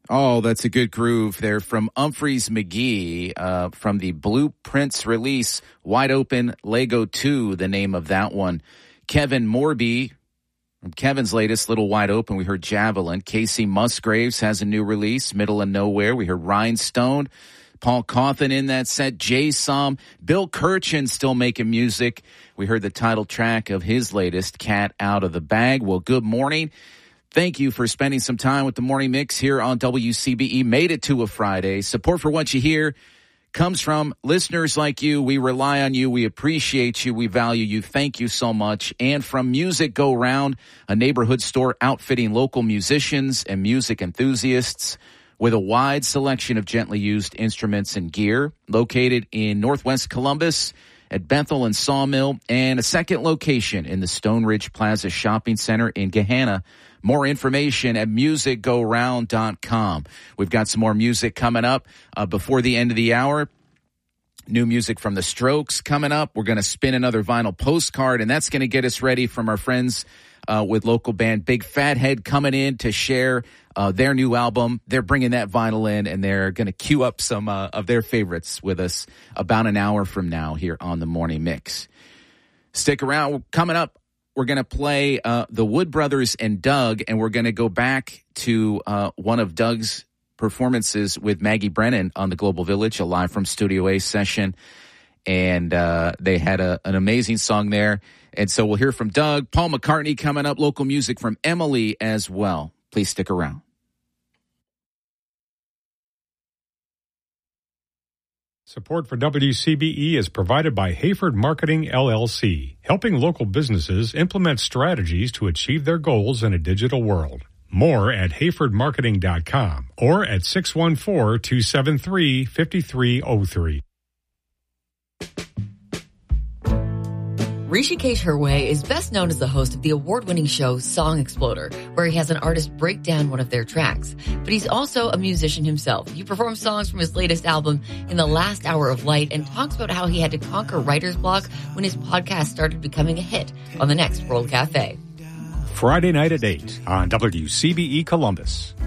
Oh, that's a good groove there from Humphreys McGee from the Blueprints release, Wide Open Lego 2, the name of that one. Kevin Morby from Kevin's latest, Little Wide Open, we heard Javelin. Casey Musgraves has a new release, Middle of Nowhere. We heard Rhinestone. Paul Cawthon in that set, Jay Som. Bill Kirchen still making music. We heard the title track of his latest, Cat Out of the Bag. Well, good morning. Thank you for spending some time with the Morning Mix here on WCBE. Made it to a Friday. Support for what you hear comes from listeners like you. We rely on you. We appreciate you. We value you. Thank you so much. And from Music Go Round, a neighborhood store outfitting local musicians and music enthusiasts with a wide selection of gently used instruments and gear, located in Northwest Columbus at Bethel and Sawmill, and a second location in the Stone Ridge Plaza Shopping Center in Gahanna. More information at musicgoround.com. We've got some more music coming up before the end of the hour. New music from The Strokes coming up. We're going to spin another vinyl postcard, and that's going to get us ready from our friends with local band Big Fat Head coming in to share their new album. They're bringing that vinyl in, and they're going to cue up some of their favorites with us about an hour from now here on the Morning Mix. Stick around. Coming up, we're going to play the Wood Brothers and Doug, and we're going to go back to one of Doug's performances with Maggie Brennan on the Global Village, a live from Studio A session. And they had an amazing song there. And so we'll hear from Doug. Paul McCartney coming up, local music from Emily as well. Please stick around. Support for WCBE is provided by Hayford Marketing, LLC, helping local businesses implement strategies to achieve their goals in a digital world. More at hayfordmarketing.com or at 614-273-5303. Rishikesh Hirway is best known as the host of the award-winning show Song Exploder, where he has an artist break down one of their tracks. But he's also a musician himself. He performs songs from his latest album, In the Last Hour of Light, and talks about how he had to conquer writer's block when his podcast started becoming a hit on the next World Cafe. Friday night at 8 on WCBE Columbus.